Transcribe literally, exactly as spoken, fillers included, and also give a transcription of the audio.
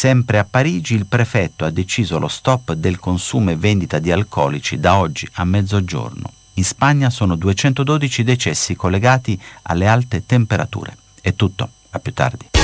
Sempre a Parigi il prefetto ha deciso lo stop del consumo e vendita di alcolici da oggi a mezzogiorno. In Spagna sono duecentododici decessi collegati alle alte temperature. È tutto, a più tardi.